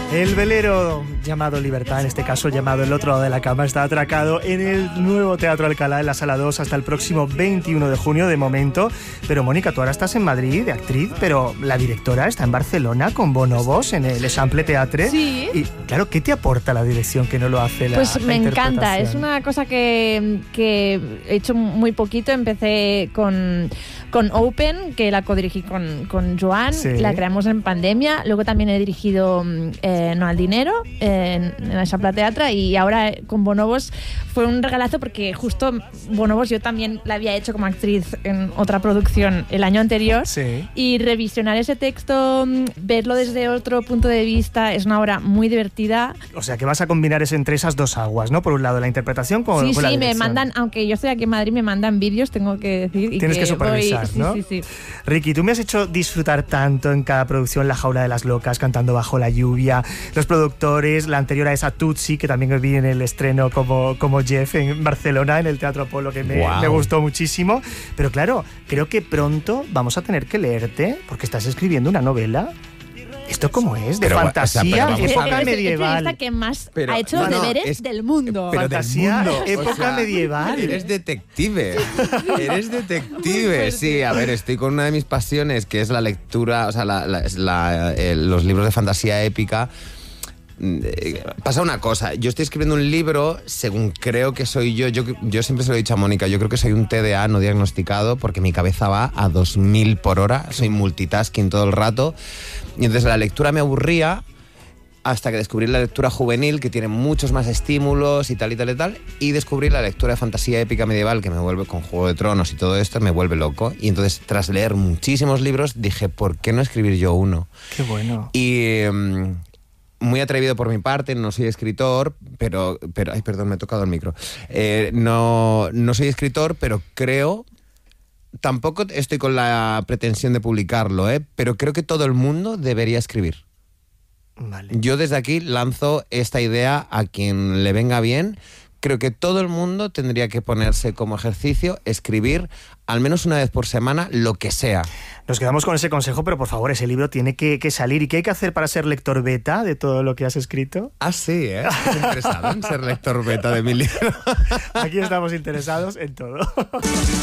El velero llamado Libertad, en este caso llamado El otro lado de la cama, está atracado en el nuevo Teatro Alcalá, en la Sala 2, hasta el próximo 21 de junio de momento. Pero Mónica, tú ahora estás en Madrid de actriz, pero la directora está en Barcelona con Bonobos en el Eixample Teatre. Sí. Y claro, ¿qué te aporta la dirección que no lo hace la Pues me encanta, interpretación? es una cosa que he hecho muy poquito. Empecé con Open, que la codirigí con Joan, Sí. la creamos en pandemia. Luego también he dirigido No al Dinero en la Eixample Teatre, y ahora con Bonobos fue un regalazo porque justo Bonobos yo también la había hecho como actriz en otra producción el año anterior. Sí. Y revisionar ese texto, verlo desde otro punto de vista, es una obra muy divertida. O sea, que vas a combinar eso entre esas dos aguas, ¿no? Por un lado la interpretación con Sí, con la sí, me dirección. mandan, aunque yo estoy aquí en Madrid, me mandan vídeos, tengo que decir. Y Tienes que supervisar, voy, ¿no? Sí. Ricky, tú me has hecho disfrutar tanto en cada producción, La jaula de las locas, Cantando bajo la lluvia, los productores, la anterior a esa Tutsi, que también vi en el estreno como Jeff en Barcelona, en el Teatro Apolo, que me gustó muchísimo. Pero claro, creo que pronto vamos a tener que leerte, porque estás escribiendo una novela. ¿Esto cómo es? ¿De Pero, fantasía? o sea, pero vamos a época ver. Es el medieval. periodista que más Pero- ha hecho no, los no, deberes es- del mundo. Pero del Fantasía, mundo, época medieval. Eres detective. Eres detective. Sí, a ver, estoy con una de mis pasiones, que es la lectura, o sea, los libros de fantasía épica. Pasa una cosa, yo estoy escribiendo un libro según creo que soy yo siempre se lo he dicho a Mónica, yo creo que soy un TDA no diagnosticado porque mi cabeza va a 2000 por hora, soy multitasking todo el rato, y entonces la lectura me aburría hasta que descubrí la lectura juvenil, que tiene muchos más estímulos y tal, y descubrí la lectura de fantasía épica medieval, que me vuelve, con Juego de Tronos y todo esto, me vuelve loco. Y entonces, tras leer muchísimos libros, dije, ¿por qué no escribir yo uno? Qué bueno. Y muy atrevido por mi parte, no soy escritor, pero ay, perdón, me he tocado el micro. No soy escritor, pero creo... Tampoco estoy con la pretensión de publicarlo, pero creo que todo el mundo debería escribir. Vale. Yo desde aquí lanzo esta idea a quien le venga bien. Creo que todo el mundo tendría que ponerse como ejercicio escribir al menos una vez por semana lo que sea. Nos quedamos con ese consejo, pero por favor, ese libro tiene que salir. ¿Y qué hay que hacer para ser lector beta de todo lo que has escrito? Ah, sí, ¿Estás interesado en ser lector beta de mi libro? Aquí estamos interesados en todo.